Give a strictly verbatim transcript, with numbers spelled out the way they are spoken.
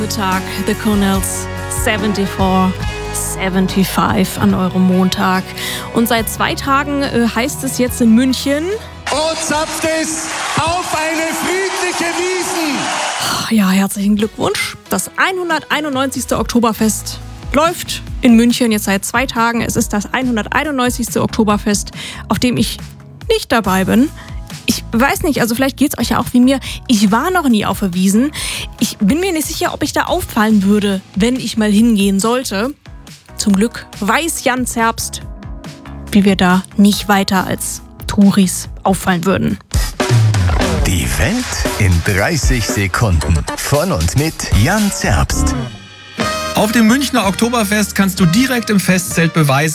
Tag, The Cornells vierundsiebzig, fünfundsiebzig an eurem Montag. Und seit zwei Tagen äh, heißt es jetzt in München: O zapft es auf eine friedliche Wiesn! Ja, herzlichen Glückwunsch. Das hunderteinundneunzigste Oktoberfest läuft in München jetzt seit zwei Tagen. Es ist das hunderteinundneunzigste Oktoberfest, auf dem ich nicht dabei bin. Ich weiß nicht, also vielleicht geht's euch ja auch wie mir. Ich war noch nie auf der Wiesn. Ich bin mir nicht sicher, ob ich da auffallen würde, wenn ich mal hingehen sollte. Zum Glück weiß Jan Zerbst, wie wir da nicht weiter als Touris auffallen würden. Die Welt in dreißig Sekunden. Von und mit Jan Zerbst. Auf dem Münchner Oktoberfest kannst du direkt im Festzelt beweisen,